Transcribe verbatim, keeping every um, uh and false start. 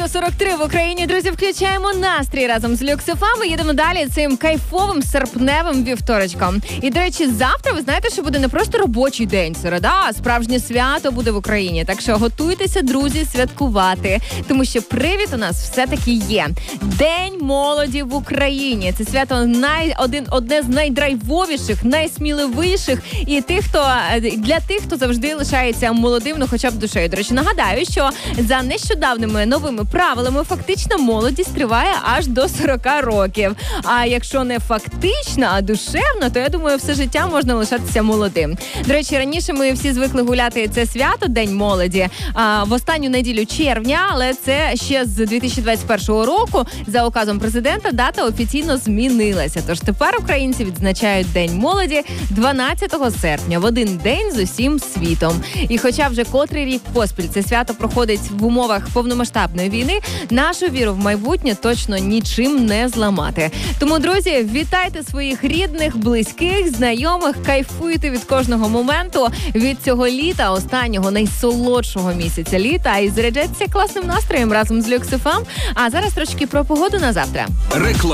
дев'яносто сорок три в Україні. Друзі, включаємо настрій разом з Люкс еф ем. Їдемо далі цим кайфовим серпневим вівторочком. І, до речі, завтра ви знаєте, що буде не просто робочий день, середа, а справжнє свято буде в Україні. Так що готуйтеся, друзі, святкувати. Тому що привід у нас все-таки є. День молоді в Україні. Це свято най, один, одне з найдрайвовіших, найсміливіших і тих, хто, для тих, хто завжди лишається молодим, ну хоча б душею. До речі, нагадаю, що за нещодавними новими правилами фактична молодість триває аж до сорок років. А якщо не фактична, а душевна, то я думаю, все життя можна лишатися молодим. До речі, раніше ми всі звикли гуляти це свято, День молоді, а, в останню неділю червня, але це ще з дві тисячі двадцять першого року за указом президента дата офіційно змінилася. Тож тепер українці відзначають День молоді дванадцятого серпня, в один день з усім світом. І хоча вже котрий рік поспіль це свято проходить в умовах повномасштабної війни, нашу віру в майбутнє точно нічим не зламати. Тому, друзі, вітайте своїх рідних, близьких, знайомих, кайфуйте від кожного моменту, від цього літа, останнього, найсолодшого місяця літа, і заряджайтеся класним настроєм разом з Люкс еф ем. А зараз трошки про погоду на завтра. Реклама.